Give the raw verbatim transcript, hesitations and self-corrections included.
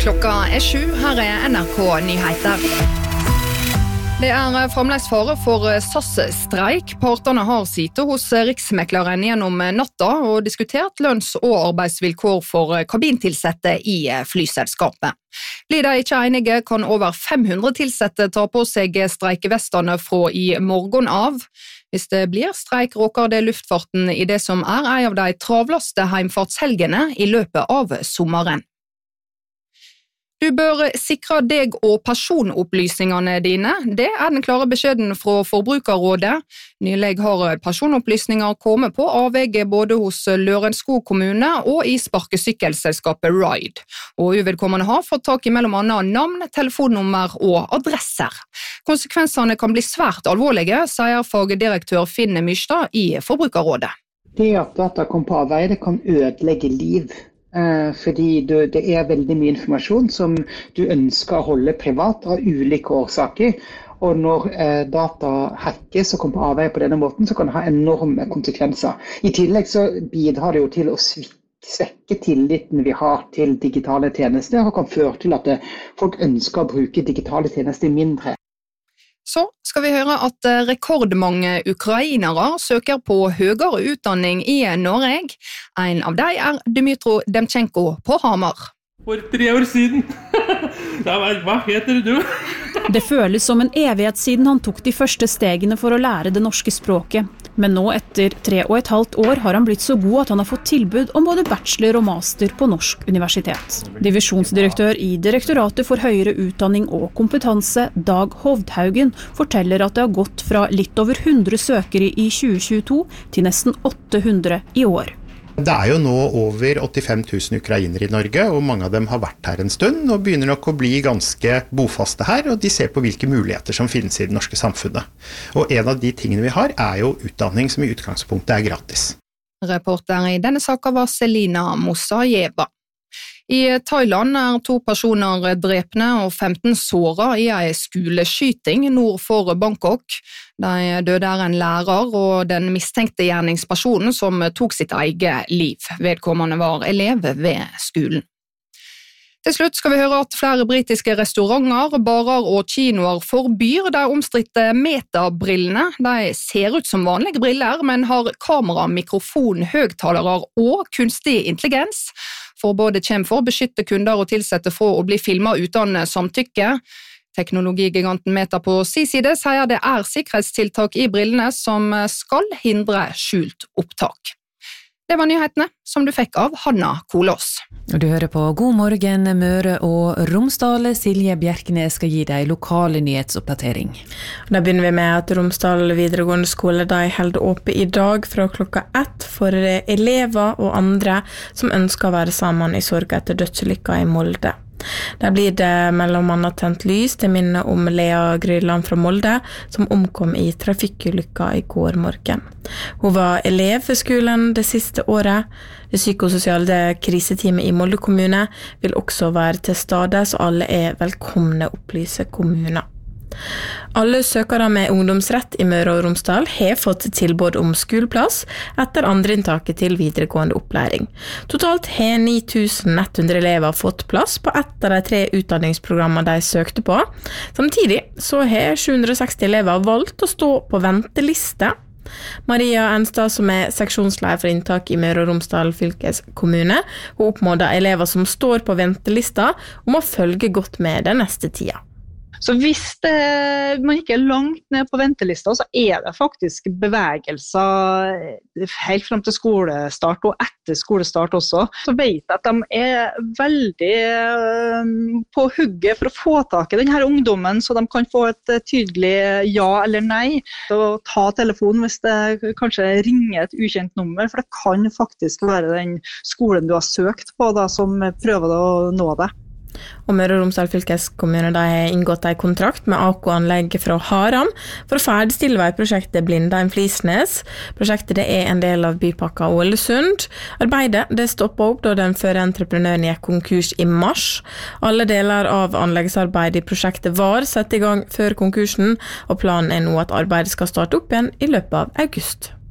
Klokka er sju, her er N R K Nyheter. Det er fremdeles fare for S A S-streik. Partene har sittet hos Riksmekleren gjennom natta og diskutert lønns- og arbeidsvilkår for kabintilsette i flyselskapet. Blir de ikke enige, kan over fem hundre tilsette ta på seg streikevestene fra i morgen av. Hvis det blir streik, råker det luftfarten i det som er en av de travleste heimfartshelgene i løpet av sommeren. Du bør sikre deg og personopplysningene dine. Det er den klare beskjeden fra Forbrukerrådet. Nylig har personopplysninger kommet på avveie både hos Lørenskog kommune og i sparkesykkelselskapet Ride. Og uvedkommende har fått tak i mellom annet navn, telefonnummer og adresser. Konsekvensene kan bli svært alvorlige, sier fagdirektør Finn Myrstad i Forbrukerrådet. Det at data kommer på avveie, det kan ødelegge liv. Fordi det er veldig mye informasjon som du ønsker å holde privat av ulike årsaker. Og når data hackes og kommer på avveie på denne måten, så kan det ha enorme konsekvenser. I tillegg så bidrar det jo til å svekke tilliten vi har til digitale tjenester, og kan føre til at folk ønsker å bruke digitale tjenester mindre. Så skal vi høre at rekordmange ukrainere søker på høyere utdanning i Norge. En av dem er Dmytro Demchenko på Hamar. For tre år siden. Hva heter du? Det føles som en evighet siden han tok de første stegene for å lære det norske språket. Men nå etter tre og et halvt år har han blitt så god at han har fått tilbud om både bachelor og master på Norsk universitet. Divisjonsdirektør i Direktoratet for høyere utdanning og kompetanse, Dag Hovdhaugen, forteller at det har gått fra litt over hundre søkere i tjue tjueto til nesten åtte hundre i år. Det er jo nå over åttifem tusen ukrainere i Norge, og mange av dem har vært her en stund og begynner nok å bli ganske bofaste her, og de ser på hvilke muligheter som finnes i det norske samfunnet. Og en av de tingene vi har er jo utdanning som i utgangspunktet er gratis. Reporter i denne saken var Selina Mosajeva. I Thailand er to personer drepne og femten såret i en skoleskyting nord for Bangkok. De døde er en lærer og den mistenkte gjerningspersonen som tok sitt eget liv. Vedkommende var elev ved skolen. Til slutt skal vi høre at flere britiske restauranter, barer og kinoer forbyr de omstridte metabrillene. De ser ut som vanlige briller, men har kamera, mikrofon, høgtalere og kunstig intelligens. Forbudet kommer for å beskytte kunder og tilsette fra å bli filmet uten samtykke. Teknologigiganten Meta på sin side sier det er sikkerhetstiltak i brillene som skal hindre skjult opptak. Det var nyhetene som du fikk av Hanna Kolås. Du hører på God morgen Møre og Romsdal. Silje Bjerknes skal gi deg lokale nyhetsoppdatering. Da begynner vi med at Romsdal videregående skole de holder oppe i dag fra klokka ett for elever og andre som ønsker å være sammen i sorg etter dødsulykka i Molde. Der blir det mellom annet tent lys til minne om Lea Gryland fra Molde, som omkom i trafikkulykka i går morgen. Hun var elev ved skolen det siste året. Det psykososiale kriseteamet i Molde kommune vil også være til stede, så alle er velkomne, opplyser kommunen. Alle søkere med ungdomsrett i Møre og Romsdal har fått tilbud om skoleplass etter andreinntaket til videregående opplæring. Totalt har ni tusen ett hundre elever fått plass på ett av de tre utdanningsprogrammene de søkte på. Samtidig så har sju hundre og seksti elever valgt å stå på venteliste. Maria Enstad, som er seksjonsleder for inntak i Møre og Romsdal fylkeskommune, hun oppfordrer elever som står på ventelista om å følge godt med den neste tida. Så hvis det, man ikke er langt ned på ventelista, så er det faktisk bevegelser helt frem til skolestart og etter skolestart også. Så vet jeg at de er veldig på hugget for å få tak i denne ungdommen, så de kan få et tydelig ja eller nei. Så ta telefonen hvis det kanskje ringer et ukjent nummer, for det kan faktisk være den skolen du har søkt på da, som prøver å nå deg. Og Møre og Romsdal fylkeskommune de har inngått en kontrakt med A K Anlegg fra Haram for å ferdigstille veiprosjektet Blindheim Flisnes. Prosjektet det er en del av bypakka Ålesund. Arbeidet det stoppet opp da den førre entreprenøren gikk konkurs i mars. Alle deler av anleggsarbeidet i prosjektet var satt i gang før konkursen, og planen er nå at arbeidet skal starte opp igjen i løpet av august.